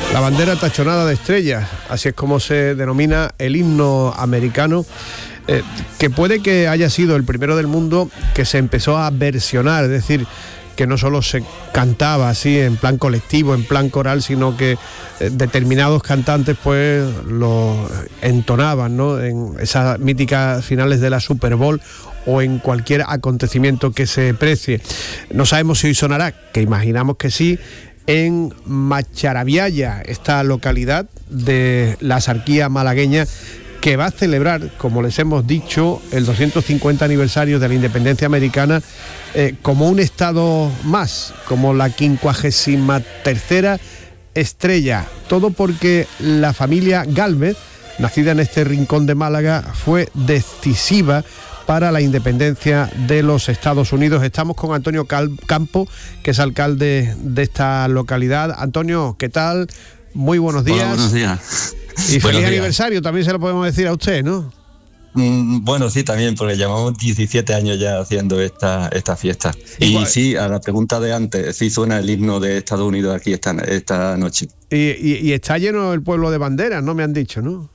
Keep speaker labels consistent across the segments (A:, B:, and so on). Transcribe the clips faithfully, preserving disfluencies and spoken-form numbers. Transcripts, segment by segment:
A: La bandera tachonada de estrellas, así es como se denomina el himno americano, eh, que puede que haya sido el primero del mundo que se empezó a versionar, es decir, que no solo se cantaba así en plan colectivo, en plan coral, sino que eh, determinados cantantes pues lo entonaban, ¿no?, en esas míticas finales de la Super Bowl o en cualquier acontecimiento que se precie. No sabemos si hoy sonará, que imaginamos que sí, en Macharabiaya, esta localidad de la Axarquía malagueña, que va a celebrar, como les hemos dicho, el doscientos cincuenta aniversario de la independencia americana eh, como un estado más, como la quincuagésima tercera estrella. Todo porque la familia Gálvez, nacida en este rincón de Málaga, fue decisiva para la independencia de los Estados Unidos. Estamos con Antonio Cal- Campo, que es alcalde de esta localidad. Antonio, ¿qué tal? Muy buenos días.
B: Hola, buenos días.
A: Y feliz aniversario, también se lo podemos decir a usted, ¿no?
B: Mm, bueno, sí, también, porque llevamos diecisiete años ya haciendo esta, esta fiesta. Y
A: Igual.
B: Sí, a la pregunta de antes, sí suena el himno de Estados Unidos aquí esta, esta noche.
A: Y, y, y está lleno el pueblo de banderas, ¿no? Me han dicho, ¿no?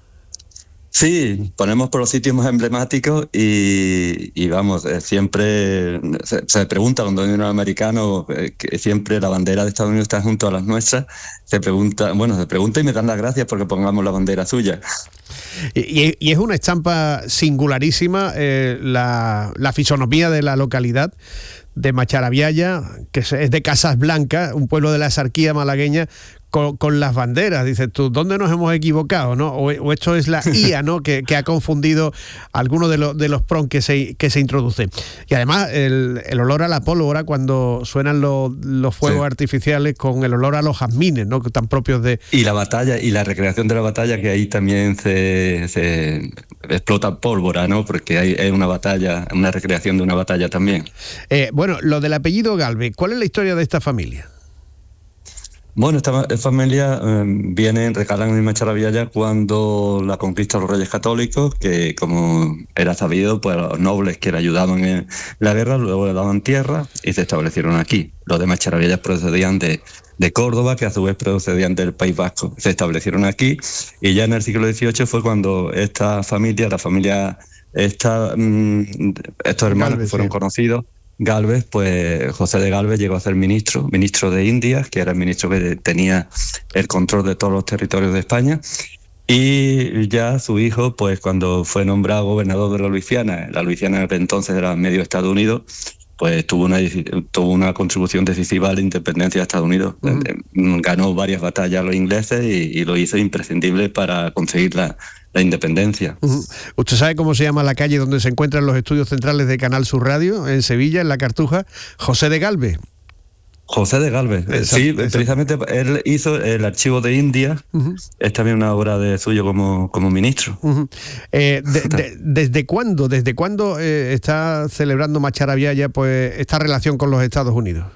B: Sí, ponemos por los sitios más emblemáticos y, y vamos, eh, siempre se, se pregunta cuando viene un americano, eh, que siempre la bandera de Estados Unidos está junto a las nuestras, se pregunta, bueno, se pregunta y me dan las gracias porque pongamos la bandera suya.
A: Y, y, y es una estampa singularísima, eh, la, la fisonomía de la localidad de Macharabiaya, que es de Casas Blancas, un pueblo de la Axarquía malagueña, con, con las banderas. Dices tú, ¿dónde nos hemos equivocado, no? O, o esto es la I A, ¿no?, que, que ha confundido algunos de los de los prom que se, que se introduce. Y además, el, el olor a la pólvora cuando suenan los, los fuegos sí. artificiales, con el olor a los jazmines, ¿no?, que tan propios de...
B: Y la batalla, y la recreación de la batalla, que ahí también se, se explota pólvora, ¿no?, porque hay, hay una batalla, una recreación de una batalla también.
A: Eh, bueno, lo del apellido Gálvez, ¿cuál es la historia de esta familia?
B: Bueno, esta familia eh, viene, recalan en Macharabiaya cuando la conquista de los Reyes Católicos, que como era sabido, pues los nobles que le ayudaban en la guerra luego le daban tierra y se establecieron aquí. Los de Macharabiaya procedían de, de Córdoba, que a su vez procedían del País Vasco. Se establecieron aquí y ya en el siglo dieciocho fue cuando esta familia, la familia, esta, mmm, estos hermanos Gálvez, que fueron sí. conocidos, Gálvez, pues José de Gálvez llegó a ser ministro, ministro de Indias, que era el ministro que tenía el control de todos los territorios de España, y ya su hijo, pues cuando fue nombrado gobernador de la Luisiana, la Luisiana entonces era medio Estados Unidos, pues tuvo una, tuvo una contribución decisiva a la independencia de Estados Unidos. Uh-huh. Ganó varias batallas a los ingleses y, y lo hizo imprescindible para conseguir la, la independencia.
A: Uh-huh. ¿Usted sabe cómo se llama la calle donde se encuentran los estudios centrales de Canal Sur Radio, en Sevilla, en La Cartuja? José de Gálvez.
B: José de Gálvez, exacto, sí, exacto. Precisamente él hizo el archivo de India, uh-huh. Es también una obra de suyo como, como ministro.
A: Uh-huh. Eh, de, de, ¿Desde cuándo, desde cuándo eh, está celebrando Macharabiaya pues esta relación con los Estados Unidos?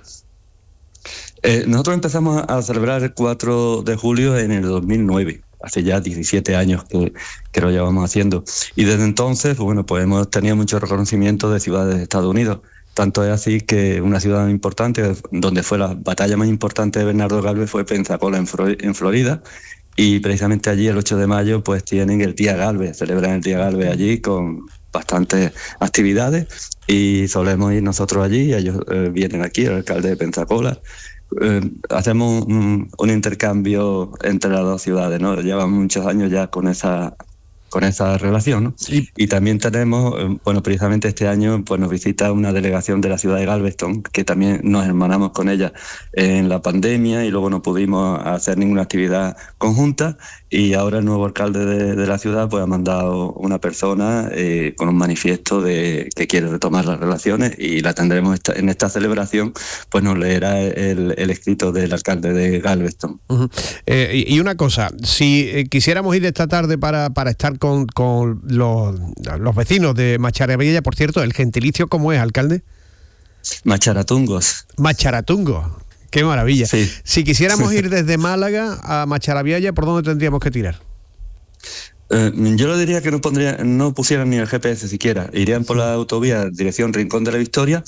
B: Eh, nosotros empezamos a celebrar el cuatro de julio en el dos mil nueve. Hace ya diecisiete años que, que lo llevamos haciendo. Y desde entonces, bueno, pues hemos tenido mucho reconocimiento de ciudades de Estados Unidos. Tanto es así que una ciudad importante, donde fue la batalla más importante de Bernardo Gálvez, fue Pensacola, en Florida, y precisamente allí, el ocho de mayo, pues tienen el Día Gálvez, celebran el Día Gálvez allí con bastantes actividades, y solemos ir nosotros allí, ellos eh, vienen aquí, el alcalde de Pensacola. Eh, hacemos un, un intercambio entre las dos ciudades, ¿no? Llevamos muchos años ya con esa... con esa relación, ¿no? Y, y también tenemos, bueno, precisamente este año pues nos visita una delegación de la ciudad de Galveston, que también nos hermanamos con ella en la pandemia y luego no pudimos hacer ninguna actividad conjunta, y ahora el nuevo alcalde de, de la ciudad pues ha mandado una persona eh, con un manifiesto de que quiere retomar las relaciones, y la tendremos esta, en esta celebración, pues nos leerá el, el escrito del alcalde de Galveston.
A: Uh-huh. Eh, y una cosa, si eh, quisiéramos ir esta tarde para, para estar con, con los, los vecinos de Macharabiaya, por cierto, ¿el gentilicio cómo es, alcalde?
B: Macharatungos.
A: Macharatungos. Qué maravilla.
B: Sí.
A: Si quisiéramos ir desde Málaga a Macharabiaya, ¿por dónde tendríamos que tirar?
B: Eh, yo le diría que no pondría, no pusieran ni el G P S siquiera. Irían por la autovía dirección Rincón de la Victoria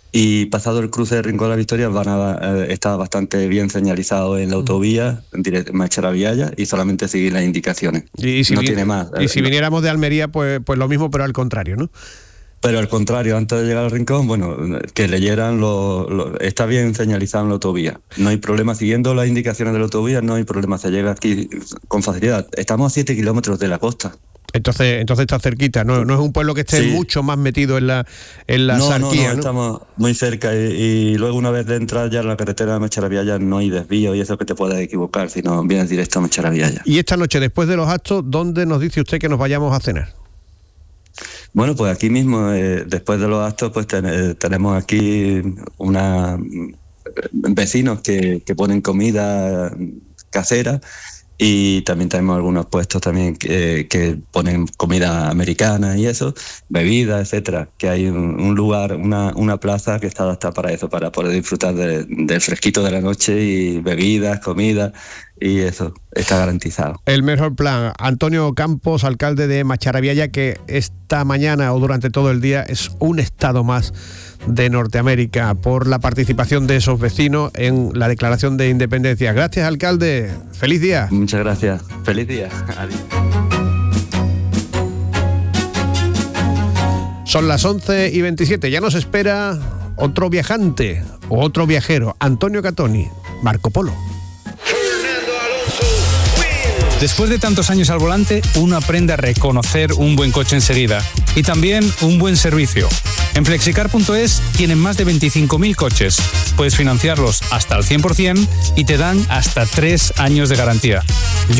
B: y pasado el cruce de Rincón de la Victoria van a eh, estar bastante bien señalizado en la autovía, en dirección Macharabiaya, y solamente seguir las indicaciones.
A: Y, y si
B: no
A: vi-
B: tiene más.
A: Y si viniéramos de Almería, pues, pues lo mismo, pero al contrario, ¿no?
B: Pero al contrario, antes de llegar al Rincón, bueno, que leyeran, lo, lo, está bien señalizado en la autovía. No hay problema, siguiendo las indicaciones de la autovía, no hay problema, se llega aquí con facilidad. Estamos a siete kilómetros de la costa.
A: Entonces, entonces está cerquita, no, no es un pueblo que esté
B: Sí.
A: mucho más metido en la, en la
B: No, no,
A: sarquía,
B: no,
A: ¿no?
B: estamos muy cerca y, y luego una vez de entrar ya en la carretera de Macharabiaya no hay desvío y eso que te puedes equivocar, sino vienes directo a Macharabiaya.
A: Y esta noche, después de los actos, ¿dónde nos dice usted que nos vayamos a cenar?
B: Bueno, pues aquí mismo, eh, después de los actos, pues ten, eh, tenemos aquí una vecinos que, que ponen comida casera. Y también tenemos algunos puestos también que, que ponen comida americana y eso, bebidas, etcétera. Que hay un, un lugar, una, una plaza que está adaptada para eso, para poder disfrutar de, del fresquito de la noche y bebidas, comida y eso, está garantizado.
A: El mejor plan. Antonio Campos, alcalde de Macharabiaya, que esta mañana o durante todo el día es un estado más de Norteamérica, por la participación de esos vecinos en la declaración de independencia. Gracias, alcalde. Feliz día.
B: Muchas gracias. Feliz día. Adiós.
A: Son las once y veintisiete. Ya nos espera otro viajante o otro viajero, Antonio Catoni, Marco Polo.
C: Después de tantos años al volante, uno aprende a reconocer un buen coche enseguida y también un buen servicio. En flexicar punto es tienen más de veinticinco mil coches. Puedes financiarlos hasta el cien por ciento y te dan hasta tres años de garantía. Yo